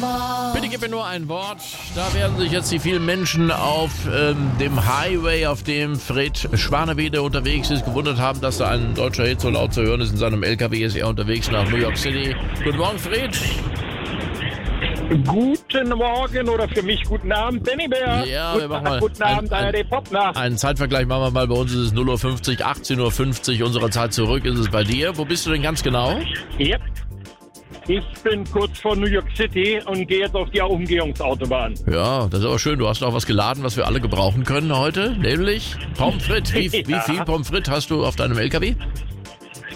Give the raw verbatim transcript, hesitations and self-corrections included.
Wort. Bitte gib mir nur ein Wort. Da werden sich jetzt die vielen Menschen auf ähm, dem Highway, auf dem Fred Schwanewede unterwegs ist, gewundert haben, dass da ein deutscher Hit so laut zu hören ist. In seinem L K W ist er unterwegs nach New York City. Guten Morgen, Fred. Guten Morgen oder für mich guten Abend, Benny Bär. Ja, guten wir machen mal guten ein, Abend, ein, A R D Popner. einen Zeitvergleich machen wir mal. Bei uns ist es null Uhr fünfzig, achtzehn Uhr fünfzig. Unsere Zeit zurück ist es bei dir. Wo bist du denn ganz genau? Yep. Ich bin kurz vor New York City und gehe jetzt auf die Umgehungsautobahn. Ja, das ist aber schön. Du hast auch was geladen, was wir alle gebrauchen können heute. Nämlich Pommes frites. Wie, Ja. wie viel Pommes frites hast du auf deinem L K W?